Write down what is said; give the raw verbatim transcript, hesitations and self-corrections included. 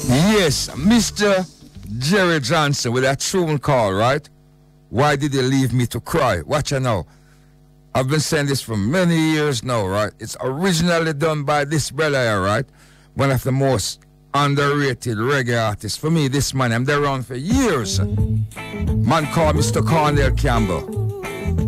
Yes, Mister Jerry Johnson with that tune call, right? Why did you leave me to cry? Watch out now. I've been saying this for many years now, right? It's originally done by this brother here, right? One of the most underrated reggae artists. For me, this man, I'm there around for years. Man called Mister Cornell Campbell.